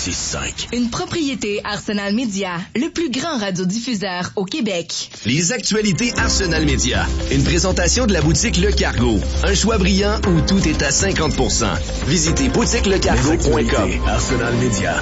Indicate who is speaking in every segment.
Speaker 1: 106.5.
Speaker 2: Une propriété Arsenal Média, le plus grand radiodiffuseur au Québec.
Speaker 1: Les actualités Arsenal Média. Une présentation de la boutique Le Cargo. Un choix brillant où tout est à 50%. Visitez boutiquelecargo.com. Arsenal Média.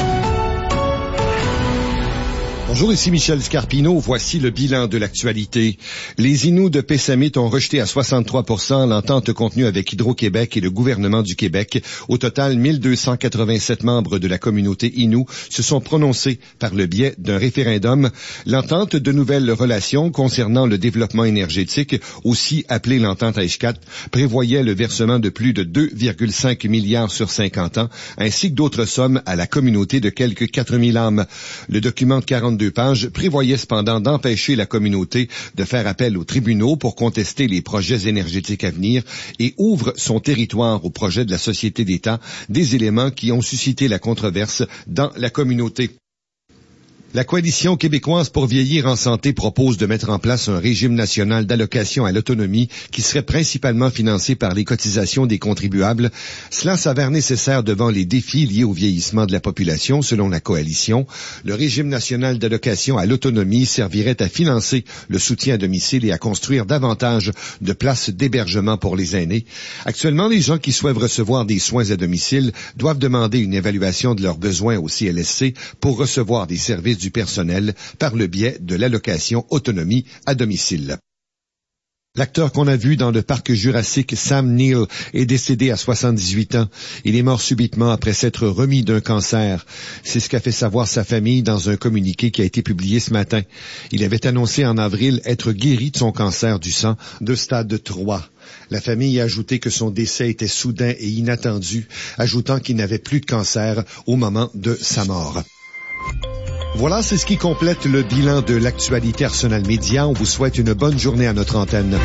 Speaker 3: Bonjour, ici Michel Scarpino. Voici le bilan de l'actualité. Les Inuits de Pessamit ont rejeté à 63% l'entente contenue avec Hydro-Québec et le gouvernement du Québec. Au total, 1287 membres de la communauté Innu se sont prononcés par le biais d'un référendum. L'entente de nouvelles relations concernant le développement énergétique, aussi appelée l'entente H4, prévoyait le versement de plus de 2,5 milliards sur 50 ans, ainsi que d'autres sommes à la communauté de quelques 4000 âmes. Le document de 42 pages prévoyait cependant d'empêcher la communauté de faire appel aux tribunaux pour contester les projets énergétiques à venir et ouvre son territoire au projet de la Société d'État, des éléments qui ont suscité la controverse dans la communauté. La Coalition québécoise pour vieillir en santé propose de mettre en place un régime national d'allocation à l'autonomie qui serait principalement financé par les cotisations des contribuables. Cela s'avère nécessaire devant les défis liés au vieillissement de la population, selon la Coalition. Le régime national d'allocation à l'autonomie servirait à financer le soutien à domicile et à construire davantage de places d'hébergement pour les aînés. Actuellement, les gens qui souhaitent recevoir des soins à domicile doivent demander une évaluation de leurs besoins au CLSC pour recevoir des services du personnel par le biais de l'allocation autonomie à domicile. L'acteur qu'on a vu dans le parc jurassique, Sam Neill, est décédé à 78 ans. Il est mort subitement après s'être remis d'un cancer. C'est ce qu'a fait savoir sa famille dans un communiqué qui a été publié ce matin. Il avait annoncé en avril être guéri de son cancer du sang de stade 3. La famille a ajouté que son décès était soudain et inattendu, ajoutant qu'il n'avait plus de cancer au moment de sa mort. Voilà, c'est ce qui complète le bilan de l'actualité Arsenal Média. On vous souhaite une bonne journée à notre antenne.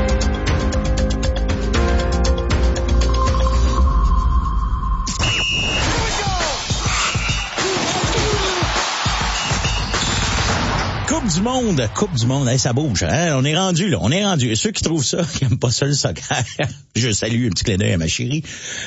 Speaker 4: Coupe du monde, hey, ça bouge, hein? On est rendu. Ceux qui trouvent ça, qui n'aiment pas ça le soccer, je salue un petit clin d'œil à ma chérie.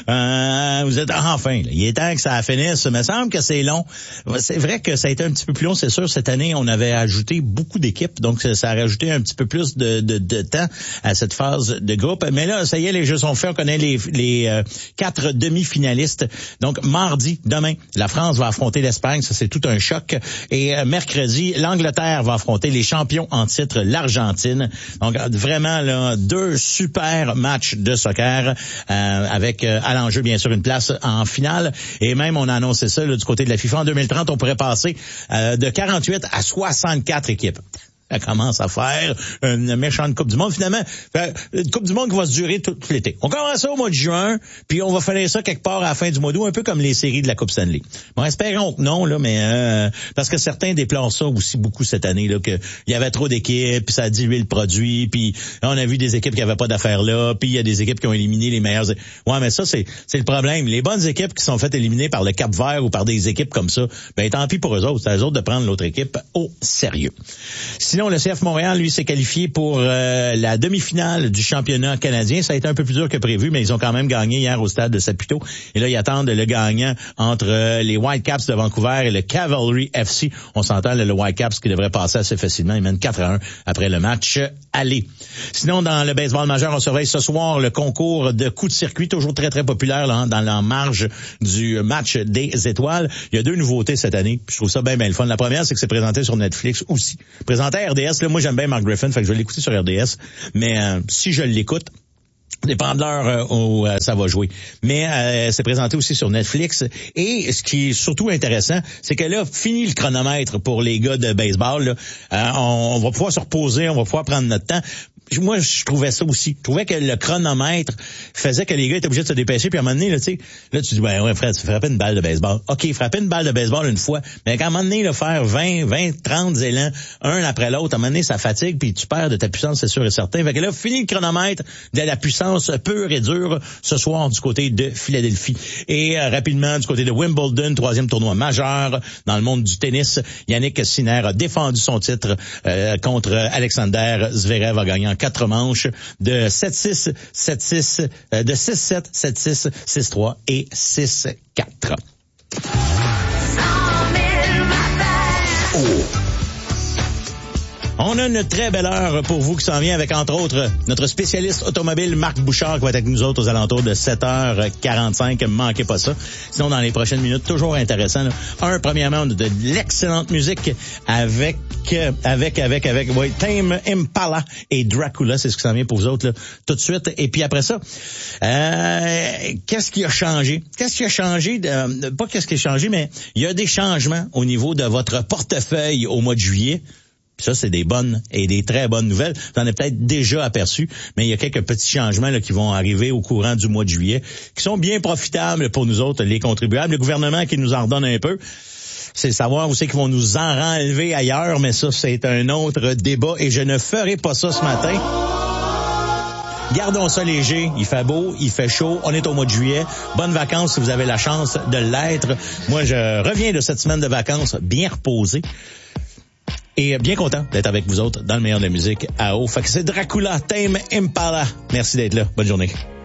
Speaker 4: Vous êtes enfin, là. Il est temps que ça finisse. Il me semble que c'est long. C'est vrai que ça a été un petit peu plus long, c'est sûr. Cette année, on avait ajouté beaucoup d'équipes, donc ça a rajouté un petit peu plus de temps à cette phase de groupe. Mais là, ça y est, les jeux sont faits. On connaît les 4 demi-finalistes. Donc, mardi, demain, la France va affronter l'Espagne. Ça, c'est tout un choc. Et mercredi, l'Angleterre va affronter les champions en titre, l'Argentine. Donc, vraiment, là, 2 super matchs de soccer avec à l'enjeu, bien sûr, une place en finale. Et même, on a annoncé ça là, du côté de la FIFA. En 2030, on pourrait passer de 48 à 64 équipes. Ça commence à faire une méchante Coupe du Monde. Finalement, une Coupe du Monde qui va se durer tout l'été. On commence ça au mois de juin, puis on va finir ça quelque part à la fin du mois d'août, un peu comme les séries de la Coupe Stanley. Bon, espérons que non, là, mais parce que certains déplorent ça aussi beaucoup cette année, là, que il y avait trop d'équipes, puis ça a dilué le produit, puis on a vu des équipes qui avaient pas d'affaires là, puis il y a des équipes qui ont éliminé les meilleures. Ouais, mais ça, c'est le problème. Les bonnes équipes qui sont faites éliminer par le Cap-Vert ou par des équipes comme ça, ben tant pis pour eux autres. C'est à eux autres de prendre l'autre équipe au sérieux. Sinon, le CF Montréal, lui, s'est qualifié pour la demi-finale du championnat canadien. Ça a été un peu plus dur que prévu, mais ils ont quand même gagné hier au stade de Saputo. Et là, ils attendent le gagnant entre les Whitecaps de Vancouver et le Cavalry FC. On s'entend, le Whitecaps qui devrait passer assez facilement. Ils mènent 4-1 après le match aller. Sinon, dans le baseball majeur, on surveille ce soir le concours de coups de circuit, toujours très, très populaire là, dans la marge du match des étoiles. Il y a 2 nouveautés cette année. Je trouve ça bien le fun. La première, c'est que c'est présenté sur Netflix aussi. Présenté à RDS, là, moi, j'aime bien Mark Griffin, fait que je vais l'écouter sur RDS. Mais si je l'écoute, dépend de l'heure où ça va jouer. Mais c'est présenté aussi sur Netflix. Et ce qui est surtout intéressant, c'est que là, fini le chronomètre pour les gars de baseball. Là. On va pouvoir se reposer, on va pouvoir prendre notre temps. Moi, je trouvais ça aussi. Je trouvais que le chronomètre faisait que les gars étaient obligés de se dépêcher. Puis à un moment donné, là, tu sais, là, tu dis, ben ouais, Fred, tu frappais une balle de baseball. OK, frapper une balle de baseball une fois. Mais à un moment donné, là, faire 20, 30 élans, un après l'autre, à un moment donné, ça fatigue, puis tu perds de ta puissance, c'est sûr et certain. Fait que là, fini le chronomètre de la puissance pure et dure ce soir du côté de Philadelphie. Et rapidement, du côté de Wimbledon, 3e tournoi majeur dans le monde du tennis, Yannick Sinner a défendu son titre contre Alexander Zverev, a gagné en 4 manches de 7-6, 7-6, de 6-7, 7-6, 6-3 et 6-4. On a une très belle heure pour vous qui s'en vient avec, entre autres, notre spécialiste automobile Marc Bouchard qui va être avec nous autres aux alentours de 7h45. Manquez pas ça. Sinon, dans les prochaines minutes, toujours intéressant. Là. Premièrement, on a de l'excellente musique avec Tame Impala et Dracula. C'est ce qui s'en vient pour vous autres là, tout de suite. Et puis après ça, qu'est-ce qui a changé? Qu'est-ce qui a changé? Pas qu'est-ce qui a changé, mais il y a des changements au niveau de votre portefeuille au mois de juillet. Ça, c'est des bonnes et des très bonnes nouvelles. Vous en avez peut-être déjà aperçu, mais il y a quelques petits changements là, qui vont arriver au courant du mois de juillet, qui sont bien profitables pour nous autres, les contribuables. Le gouvernement qui nous en redonne un peu, c'est savoir où c'est qu'ils vont nous en enlever ailleurs, mais ça, c'est un autre débat et je ne ferai pas ça ce matin. Gardons ça léger, il fait beau, il fait chaud, on est au mois de juillet. Bonnes vacances si vous avez la chance de l'être. Moi, je reviens de cette semaine de vacances bien reposé. Et bien content d'être avec vous autres dans le meilleur de la musique à eau. Fait que c'est Dracula, Tame Impala. Merci d'être là. Bonne journée.